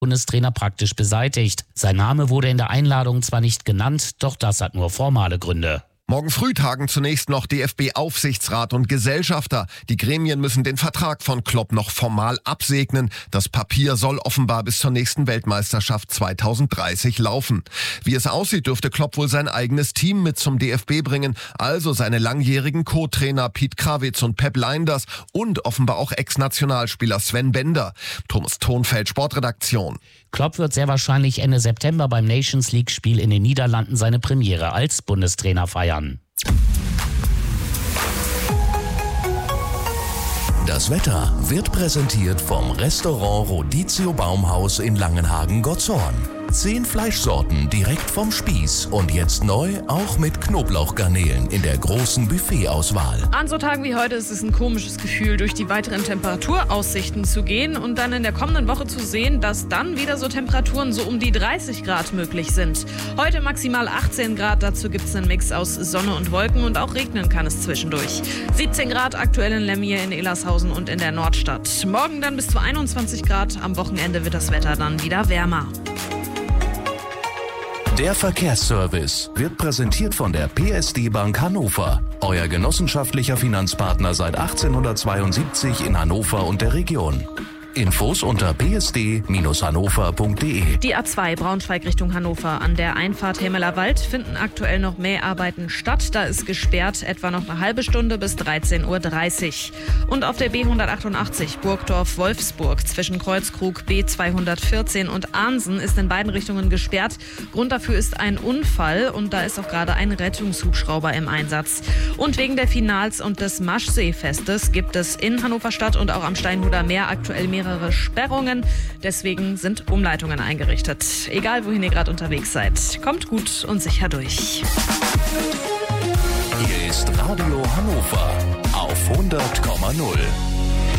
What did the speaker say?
Bundestrainer praktisch beseitigt. Sein Name wurde in der Einladung zwar nicht genannt, doch das hat nur formale Gründe. Morgen früh tagen zunächst noch DFB-Aufsichtsrat und Gesellschafter. Die Gremien müssen den Vertrag von Klopp noch formal absegnen. Das Papier soll offenbar bis zur nächsten Weltmeisterschaft 2030 laufen. Wie es aussieht, dürfte Klopp wohl sein eigenes Team mit zum DFB bringen. Also seine langjährigen Co-Trainer Piet Krawitz und Pep Lijnders und offenbar auch Ex-Nationalspieler Sven Bender. Thomas Thonfeld, Sportredaktion. Klopp wird sehr wahrscheinlich Ende September beim Nations-League-Spiel in den Niederlanden seine Premiere als Bundestrainer feiern. Das Wetter wird präsentiert vom Restaurant Rodizio Baumhaus in Langenhagen-Gottorn. 10 Fleischsorten direkt vom Spieß und jetzt neu auch mit Knoblauchgarnelen in der großen Buffetauswahl. An so Tagen wie heute ist es ein komisches Gefühl, durch die weiteren Temperaturaussichten zu gehen und dann in der kommenden Woche zu sehen, dass dann wieder so Temperaturen so um die 30 Grad möglich sind. Heute maximal 18 Grad, dazu gibt es einen Mix aus Sonne und Wolken und auch regnen kann es zwischendurch. 17 Grad aktuell in Lemmier, in Illershausen und in der Nordstadt. Morgen dann bis zu 21 Grad, am Wochenende wird das Wetter dann wieder wärmer. Der Verkehrsservice wird präsentiert von der PSD Bank Hannover. Euer genossenschaftlicher Finanzpartner seit 1872 in Hannover und der Region. Infos unter psd-hannover.de. Die A2 Braunschweig Richtung Hannover. An der Einfahrt Hemmeler Wald finden aktuell noch Mäharbeiten statt. Da ist gesperrt etwa noch eine halbe Stunde bis 13:30 Uhr. Und auf der B188 Burgdorf-Wolfsburg zwischen Kreuzkrug B214 und Ahnsen ist in beiden Richtungen gesperrt. Grund dafür ist ein Unfall und da ist auch gerade ein Rettungshubschrauber im Einsatz. Und wegen der Finals und des Maschseefestes gibt es in Hannover Stadt und auch am Steinhuder Meer aktuell mehrere Sperrungen. Deswegen sind Umleitungen eingerichtet. Egal, wohin ihr gerade unterwegs seid. Kommt gut und sicher durch. Hier ist Radio Hannover auf 100,0.